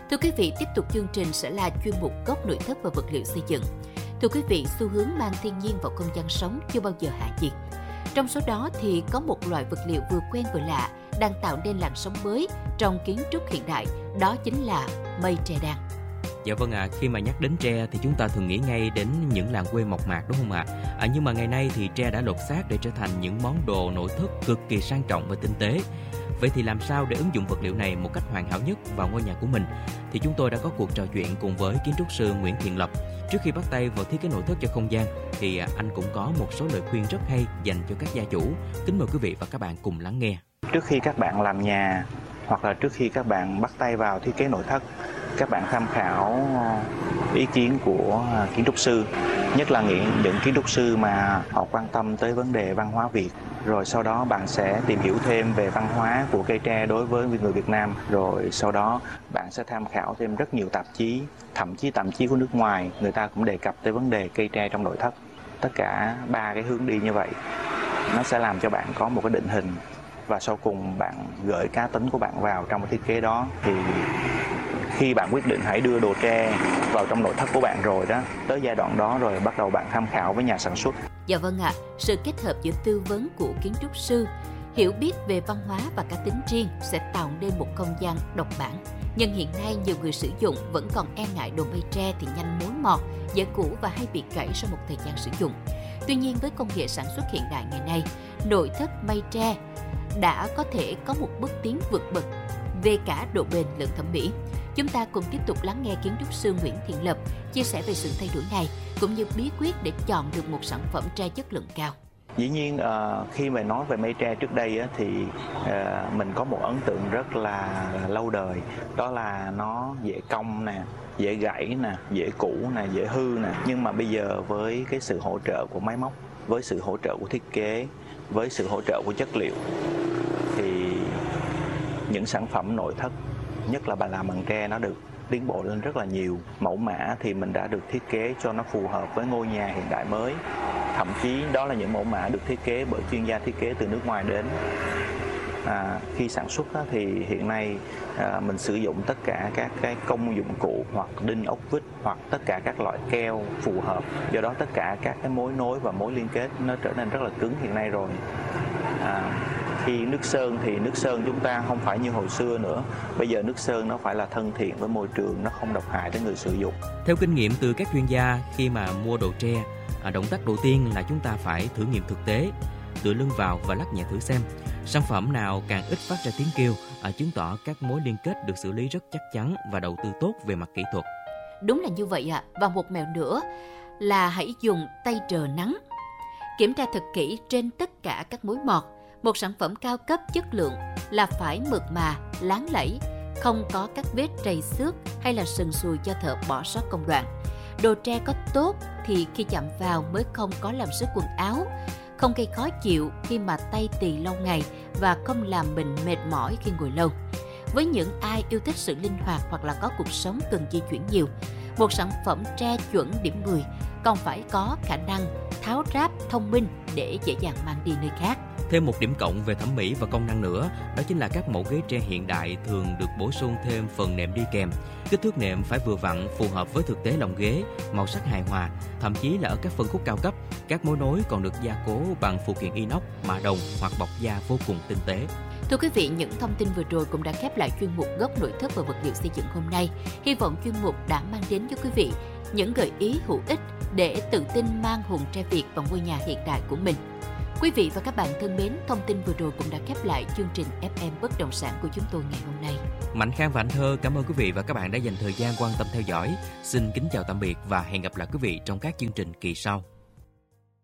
Thưa quý vị, tiếp tục chương trình sẽ là chuyên mục góc nội thất và vật liệu xây dựng. Thưa quý vị, xu hướng mang thiên nhiên vào không gian sống chưa bao giờ hạ nhiệt. Trong số đó thì có một loại vật liệu vừa quen vừa lạ đang tạo nên làn sóng mới trong kiến trúc hiện đại, đó chính là mây tre đan. Dạ vâng ạ, khi mà nhắc đến tre thì chúng ta thường nghĩ ngay đến những làng quê mộc mạc đúng không ạ? Nhưng mà ngày nay thì tre đã lột xác để trở thành những món đồ nội thất cực kỳ sang trọng và tinh tế. Vậy thì làm sao để ứng dụng vật liệu này một cách hoàn hảo nhất vào ngôi nhà của mình? Thì chúng tôi đã có cuộc trò chuyện cùng với kiến trúc sư Nguyễn Thiện Lập. Trước khi bắt tay vào thiết kế nội thất cho không gian thì anh cũng có một số lời khuyên rất hay dành cho các gia chủ. Kính mời quý vị và các bạn cùng lắng nghe. Trước khi các bạn làm nhà hoặc là trước khi các bạn bắt tay vào thiết kế nội thất, các bạn tham khảo ý kiến của kiến trúc sư, nhất là những kiến trúc sư mà họ quan tâm tới vấn đề văn hóa Việt. Rồi sau đó bạn sẽ tìm hiểu thêm về văn hóa của cây tre đối với người Việt Nam. Rồi sau đó bạn sẽ tham khảo thêm rất nhiều tạp chí, thậm chí tạp chí của nước ngoài, người ta cũng đề cập tới vấn đề cây tre trong nội thất. Tất cả 3 cái hướng đi như vậy, nó sẽ làm cho bạn có một cái định hình. Và sau cùng bạn gửi cá tính của bạn vào trong cái thiết kế đó. Thì khi bạn quyết định hãy đưa đồ tre vào trong nội thất của bạn rồi đó, tới giai đoạn đó rồi bắt đầu bạn tham khảo với nhà sản xuất. Dạ vâng ạ, sự kết hợp giữa tư vấn của kiến trúc sư, hiểu biết về văn hóa và cá tính riêng sẽ tạo nên một không gian độc bản. Nhưng hiện nay nhiều người sử dụng vẫn còn e ngại đồ mây tre thì nhanh mối mọt, dễ cũ và hay bị gãy sau một thời gian sử dụng. Tuy nhiên với công nghệ sản xuất hiện đại ngày nay, nội thất mây tre đã có thể có một bước tiến vượt bậc về cả độ bền lẫn thẩm mỹ. Chúng ta cùng tiếp tục lắng nghe kiến trúc sư Nguyễn Thiện Lập chia sẻ về sự thay đổi này cũng như bí quyết để chọn được một sản phẩm tre chất lượng cao. Dĩ nhiên khi mà nói về mây tre trước đây thì mình có một ấn tượng rất là lâu đời, đó là nó dễ cong nè, dễ gãy nè, dễ cũ nè, dễ hư nè. Nhưng mà bây giờ với cái sự hỗ trợ của máy móc, với sự hỗ trợ của thiết kế, với sự hỗ trợ của chất liệu thì những sản phẩm nội thất, nhất là làm bằng tre, nó được tiến bộ lên rất là nhiều. Mẫu mã thì mình đã được thiết kế cho nó phù hợp với ngôi nhà hiện đại mới. Thậm chí đó là những mẫu mã được thiết kế bởi chuyên gia thiết kế từ nước ngoài đến. Khi sản xuất thì hiện nay mình sử dụng tất cả các cái công dụng cụ hoặc đinh ốc vít hoặc tất cả các loại keo phù hợp. Do đó tất cả các cái mối nối và mối liên kết nó trở nên rất là cứng hiện nay rồi. Khi nước sơn thì nước sơn chúng ta không phải như hồi xưa nữa. Bây giờ nước sơn nó phải là thân thiện với môi trường, nó không độc hại tới người sử dụng. Theo kinh nghiệm từ các chuyên gia, khi mà mua đồ tre, động tác đầu tiên là chúng ta phải thử nghiệm thực tế, tựa lưng vào và lắc nhẹ thử xem. Sản phẩm nào càng ít phát ra tiếng kêu, chứng tỏ các mối liên kết được xử lý rất chắc chắn và đầu tư tốt về mặt kỹ thuật. Đúng là như vậy ạ. Và một mẹo nữa là hãy dùng tay trờ nắng. Kiểm tra thật kỹ trên tất cả các mối mọt. Một sản phẩm cao cấp chất lượng là phải mượt mà, láng lẫy, không có các vết trầy xước hay là sần sùi cho thợ bỏ sót công đoạn. Đồ tre có tốt thì khi chạm vào mới không có làm xước quần áo, không gây khó chịu khi mà tay tì lâu ngày và không làm mình mệt mỏi khi ngồi lâu. Với những ai yêu thích sự linh hoạt hoặc là có cuộc sống cần di chuyển nhiều, một sản phẩm tre chuẩn điểm 10 còn phải có khả năng tháo ráp thông minh để dễ dàng mang đi nơi khác. Thêm một điểm cộng về thẩm mỹ và công năng nữa, đó chính là các mẫu ghế tre hiện đại thường được bổ sung thêm phần nệm đi kèm. Kích thước nệm phải vừa vặn, phù hợp với thực tế lòng ghế, màu sắc hài hòa. Thậm chí là ở các phân khúc cao cấp, các mối nối còn được gia cố bằng phụ kiện inox, mạ đồng hoặc bọc da vô cùng tinh tế. Thưa quý vị, những thông tin vừa rồi cũng đã khép lại chuyên mục góc nội thất và vật liệu xây dựng hôm nay. Hy vọng chuyên mục đã mang đến cho quý vị những gợi ý hữu ích để tự tin mang hồn tre Việt vào ngôi nhà hiện đại của mình. Quý vị và các bạn thân mến, thông tin vừa rồi cũng đã khép lại chương trình FM Bất động sản của chúng tôi ngày hôm nay. Mạnh Khang và Anh Thơ cảm ơn quý vị và các bạn đã dành thời gian quan tâm theo dõi. Xin kính chào tạm biệt và hẹn gặp lại quý vị trong các chương trình kỳ sau.